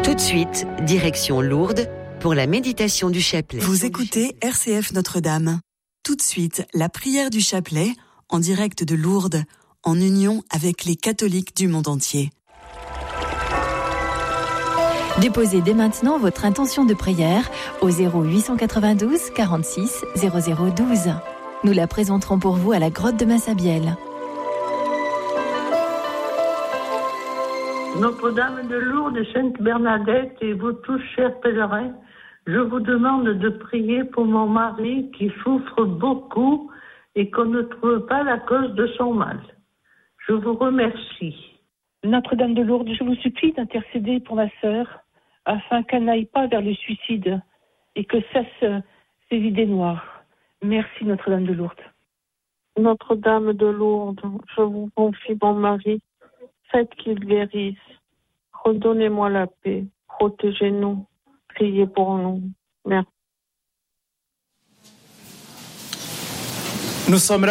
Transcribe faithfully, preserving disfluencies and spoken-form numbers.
Tout de suite, direction Lourdes pour la méditation du chapelet. Vous écoutez R C F Notre-Dame. Tout de suite, la prière du chapelet en direct de Lourdes, en union avec les catholiques du monde entier. Déposez dès maintenant votre intention de prière au zéro huit cent quatre-vingt-douze quarante-six zéro zéro douze. Nous la présenterons pour vous à la grotte de Massabielle. Notre-Dame de Lourdes, Sainte Bernadette et vous tous, chers pèlerins, je vous demande de prier pour mon mari qui souffre beaucoup et qu'on ne trouve pas la cause de son mal. Je vous remercie. Notre-Dame de Lourdes, je vous supplie d'intercéder pour ma sœur afin qu'elle n'aille pas vers le suicide et que cesse ses idées noires. Merci Notre-Dame de Lourdes. Notre-Dame de Lourdes, je vous confie mon mari. Faites qu'il guérisse. Redonnez-moi la paix. Protégez-nous. Priez pour nous. Merci. Nous sommes